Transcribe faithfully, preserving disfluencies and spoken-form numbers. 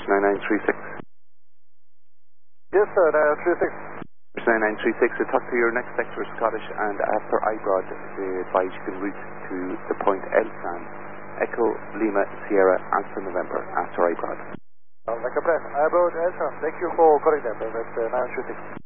nine nine three six. Yes, sir, nine nine three six. nine nine three six, so talk to your next sector Scottish, and after I B R O D, the advise you can route to the point L SAM, Echo Lima Sierra Alpha November after I B R O D. Sounds like a plan. I B R O D, Elsa, thank you for calling them. That's uh, nine nine three six.